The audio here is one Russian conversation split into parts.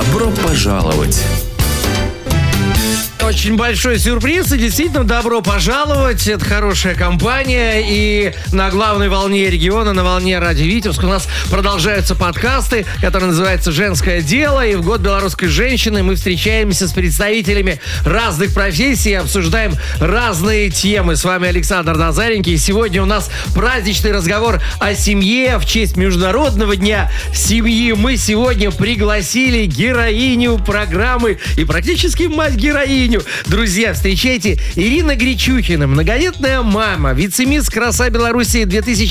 Добро пожаловать! Очень большой сюрприз, и действительно добро пожаловать. Это хорошая компания, и на главной волне региона, на волне Радио Витебск у нас продолжаются подкасты, которые называются «Женское дело», и в год белорусской женщины мы встречаемся с представителями разных профессий и обсуждаем разные темы. С вами Александр Назаренький, и сегодня у нас праздничный разговор о семье в честь Международного дня семьи. Мы сегодня пригласили героиню программы и практически мать-героиню. Друзья, встречайте, Ирина Гречухина, многодетная мама, вице-мисс «Краса Беларуси»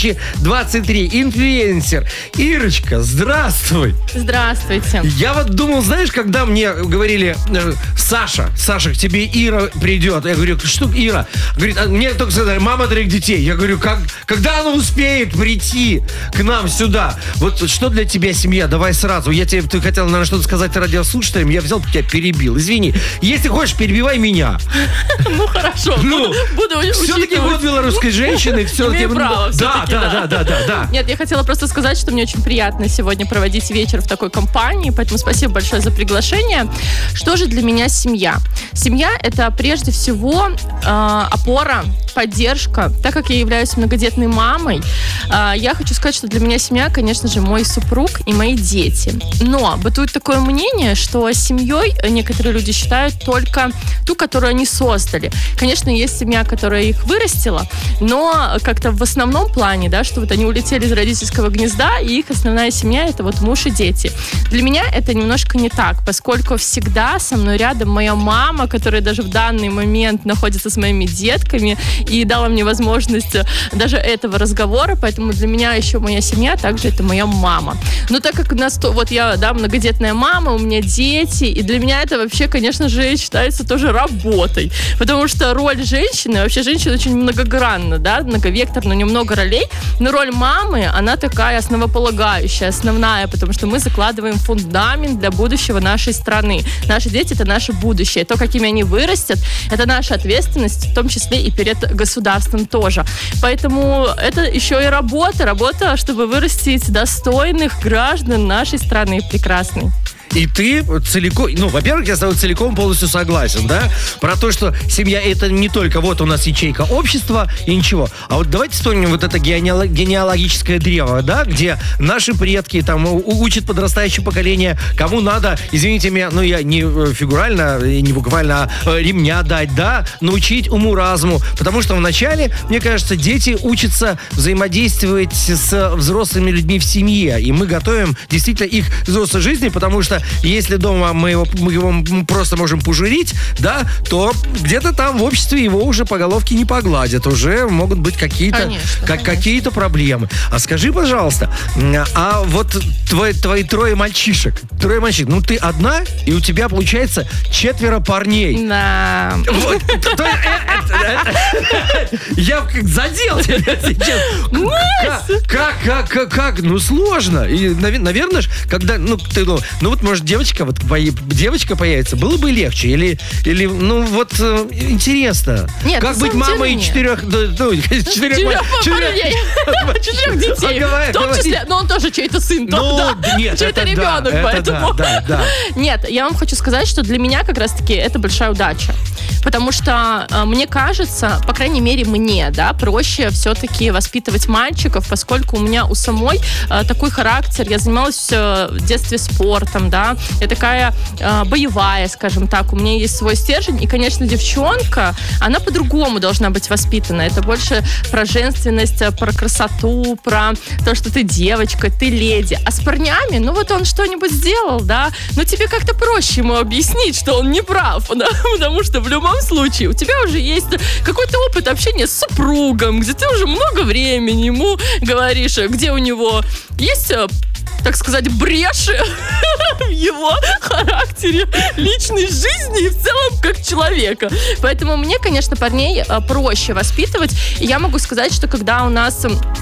2023, инфлюенсер. Ирочка, здравствуй. Здравствуйте. Я вот думал, знаешь, когда мне говорили: Саша, к тебе Ира придет. Я говорю: что Ира? Говорит: мне только сказали, мама 3 детей. Я говорю: когда она успеет прийти к нам сюда? Вот что для тебя семья? Давай сразу. Ты хотел, наверное, что-то сказать радиослушателям, я взял, тебя перебил. Извини. Если хочешь, перебивай меня. Ну, хорошо. Буду учитывать. Все-таки год белорусской женщины. Имею право. Да. Нет, я хотела просто сказать, что мне очень приятно сегодня проводить вечер в такой компании, поэтому спасибо большое за приглашение. Что же для меня семья? Семья — это прежде всего опора, поддержка. Так как я являюсь многодетной мамой, я хочу сказать, что для меня семья, конечно же, мой супруг и мои дети. Но бытует такое мнение, что семьей некоторые люди считают только ту, которую они создали. Конечно, есть семья, которая их вырастила, но как-то в основном плане, да, что вот они улетели из родительского гнезда, и их основная семья — это вот муж и дети. Для меня это немножко не так, поскольку всегда со мной рядом моя мама, которая даже в данный момент находится с моими детками и дала мне возможность даже этого разговора, поэтому для меня еще моя семья также это моя мама. Но так как вот я, да, многодетная мама, у меня дети, и для меня это вообще, конечно же, считается тоже работой, потому что роль женщины, вообще женщина очень многогранна, да, многовекторна, у нее много ролей, но роль мамы, она такая основополагающая, основная, потому что мы закладываем фундамент для будущего нашей страны. Наши дети — это наше будущее. То, какими они вырастят, это наша ответственность, в том числе и перед государством тоже. Поэтому это еще и работа, чтобы вырастить достойных граждан нашей страны прекрасной. И ты целиком, во-первых, я с тобой целиком полностью согласен, да, про то, что семья — это не только вот у нас ячейка общества и ничего. А вот давайте вспомним вот это генеалогическое древо, да, где наши предки там учат подрастающее поколение, кому надо, извините меня, я не фигурально, не буквально, ремня дать, да, научить уму-разуму, потому что вначале, мне кажется, дети учатся взаимодействовать с взрослыми людьми в семье, и мы готовим действительно их к взрослой жизни, потому что если дома мы его просто можем пожурить, да, то где-то там в обществе его уже по головке не погладят, уже могут быть какие-то проблемы. А скажи, пожалуйста, а вот твои трое мальчишек, ты одна, и у тебя получается 4 парней. Да. Вот, я задел тебя сейчас. Как? Сложно. И, наверное, когда, может, девочка появится, было бы легче? Или интересно. Нет, как быть мамой 4 детей. В том числе, но он тоже чей-то сын. Нет, чей-то ребенок, поэтому. Да. Нет, я вам хочу сказать, что для меня как раз-таки это большая удача. Потому что мне кажется, по крайней мере мне, да, проще все-таки воспитывать мальчиков, поскольку у меня у самой такой характер. Я занималась в детстве спортом, да. Я такая боевая, скажем так. У меня есть свой стержень. И, конечно, девчонка, она по-другому должна быть воспитана. Это больше про женственность, про красоту, про то, что ты девочка, ты леди. А с парнями, он что-нибудь сделал, да, тебе как-то проще ему объяснить, что он не прав, да, потому что в любом случае у тебя уже есть какой-то опыт общения с супругом, где ты уже много времени ему говоришь, где у него есть, так сказать, бреши в его характере, личной жизни и в целом как человека. Поэтому мне, конечно, парней проще воспитывать. И я могу сказать, что когда у нас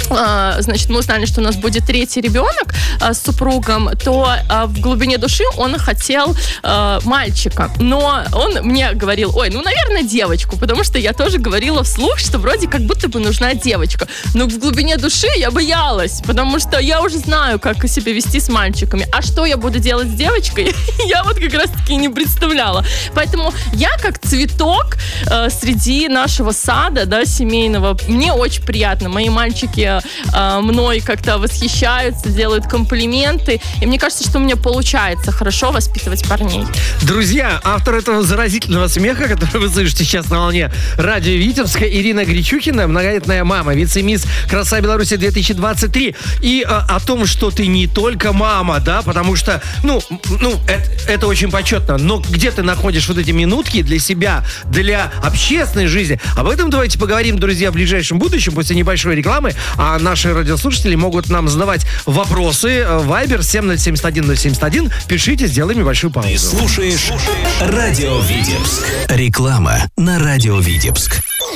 значит, мы узнали, что у нас будет 3-й ребенок с супругом, то в глубине души он хотел мальчика. Но он мне говорил, наверное, девочку, потому что я тоже говорила вслух, что вроде как будто бы нужна девочка. Но в глубине души я боялась, потому что я уже знаю, как себя вести с мальчиками. А что я буду делать с девочкой, я вот как раз-таки не представляла. Поэтому я как цветок среди нашего сада, да, семейного, мне очень приятно. Мои мальчики мной как-то восхищаются, делают комплименты. И мне кажется, что у меня получается хорошо воспитывать парней. Друзья, автор этого заразительного смеха, который вы слышите сейчас на волне радио Витебска, Ирина Гречухина, многодетная мама, вице-мисс «Краса Беларуси 2023». И о том, что ты не только мама, да, потому что, это очень почетно, но где ты находишь вот эти минутки для себя, для общественной жизни? Об этом давайте поговорим, друзья, в ближайшем будущем, после небольшой рекламы. А наши радиослушатели могут нам задавать вопросы. Viber 707-171. Пишите, сделаем небольшую паузу. Ты слушаешь Радио Витебск. Реклама на Радио Витебск.